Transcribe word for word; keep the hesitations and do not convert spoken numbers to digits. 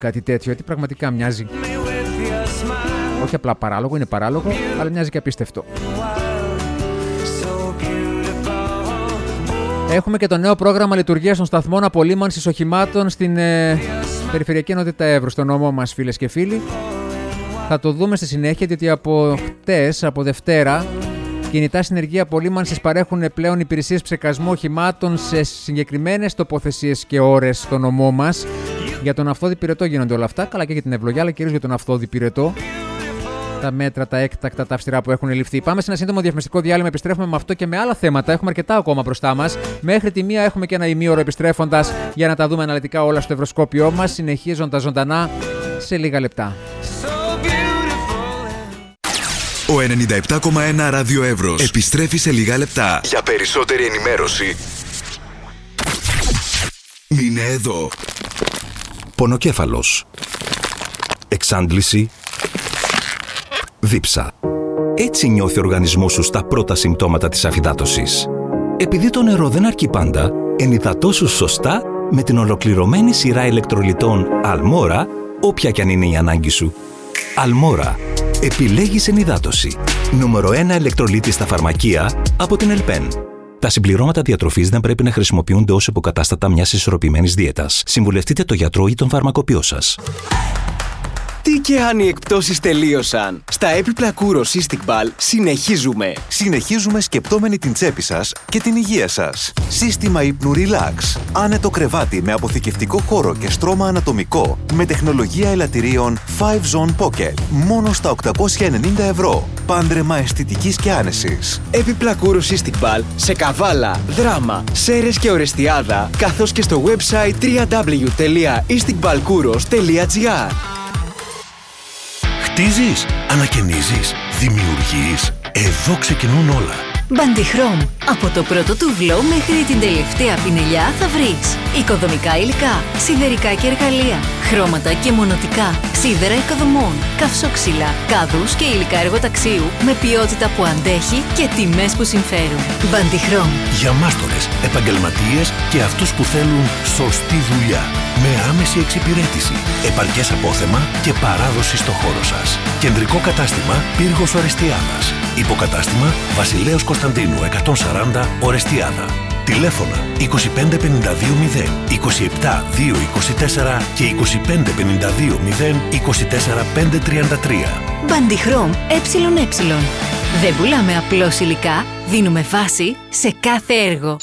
κάτι τέτοιο, γιατί πραγματικά μοιάζει όχι απλά παράλογο, είναι παράλογο, αλλά μοιάζει και απίστευτο. Έχουμε και το νέο πρόγραμμα λειτουργίας των σταθμών απολύμανσης οχημάτων στην ε, Περιφερειακή Ενότητα Εύρου, στο νομό μας, φίλες και φίλοι. Θα το δούμε στη συνέχεια, γιατί από χτες, από Δευτέρα, κινητά συνεργεία απολύμανσης παρέχουν πλέον υπηρεσίες ψεκασμού οχημάτων σε συγκεκριμένες τοποθεσίες και ώρες στο νομό μας. Για τον Αυθώδη Πυρετό γίνονται όλα αυτά, καλά και για την Ευλογιά, αλλά κυρίως για τον Αυθώδη Πυρετό. Τα μέτρα, τα έκτακτα, τα αυστηρά που έχουν ληφθεί. Πάμε σε ένα σύντομο διαφημιστικό διάλειμμα. Επιστρέφουμε με αυτό και με άλλα θέματα. Έχουμε αρκετά ακόμα μπροστά μας. Μέχρι τη μία έχουμε και ένα ημίωρο επιστρέφοντας για να τα δούμε αναλυτικά όλα στο ευρωσκόπιό μας, συνεχίζοντας ζωντανά σε λίγα λεπτά. Ο ενενήντα επτά κόμμα ένα Ράδιο Εύρος επιστρέφει σε λίγα λεπτά. Για περισσότερη ενημέρωση, μείνε εδώ. Πονοκέφαλος, εξάντληση, δίψα. Έτσι νιώθει ο οργανισμός σου στα πρώτα συμπτώματα της αφυδάτωσης. Επειδή το νερό δεν αρκεί πάντα, ενυδατώσου σωστά με την ολοκληρωμένη σειρά ηλεκτρολιτών Αλμόρα, όποια κι αν είναι η ανάγκη σου. Αλμόρα. Επιλέγεις ενυδάτωση. Νούμερο ένα ηλεκτρολίτη στα φαρμακεία από την Ελπέν. Τα συμπληρώματα διατροφής δεν πρέπει να χρησιμοποιούνται ως υποκατάστατα μιας ισορροπημένης δίαιτας. Συμβουλευτείτε το γιατρό ή τον φαρμακοποιό σας. Τι και αν οι εκπτώσεις τελείωσαν. Στα έπιπλα Kouros Cystic-Ball συνεχίζουμε. Συνεχίζουμε σκεπτόμενοι την τσέπη σας και την υγεία σας. Σύστημα ύπνου Relax. Άνετο κρεβάτι με αποθηκευτικό χώρο και στρώμα ανατομικό. Με τεχνολογία ελαττηρίων φάιβ Zone Pocket. Μόνο στα οκτακόσια ενενήντα ευρώ. Πάντρεμα αισθητικής και άνεσης. Έπιπλα Kouros Cystic-Ball σε Καβάλα, Δράμα, Σέρρες και Ορεστιάδα, καθώς και στο website double-u double-u double-u τελεία e stick ball kouros τελεία gr. Χτίζεις, ανακαινίζεις, δημιουργείς. Εδώ ξεκινούν όλα. Bandichrom. Από το πρώτο τουβλό μέχρι την τελευταία πινελιά θα βρεις οικοδομικά υλικά, σιδερικά και εργαλεία, χρώματα και μονοτικά, σίδερα οικοδομών, καυσόξυλα, κάδους και υλικά εργοταξίου με ποιότητα που αντέχει και τιμές που συμφέρουν. Bandichrom. Για μάστορες, επαγγελματίες και αυτούς που θέλουν σωστή δουλειά. Με άμεση εξυπηρέτηση, επαρκές απόθεμα και παράδοση στο χώρο σας. Κεντρικό κατάστημα Πύργος Ορεστιάδας. Υποκατάστημα Βασιλέως Κωνσταντίνου εκατόν σαράντα Ορεστιάδα. Τηλέφωνα είκοσι πέντε πενήντα δύο μηδέν, είκοσι επτά δύο είκοσι τέσσερα και είκοσι πέντε πενήντα δύο μηδέν, είκοσι τέσσερα πέντε τριάντα τρία. Bandichrom ΕΕ. Δεν πουλάμε απλώς υλικά, δίνουμε βάση σε κάθε έργο.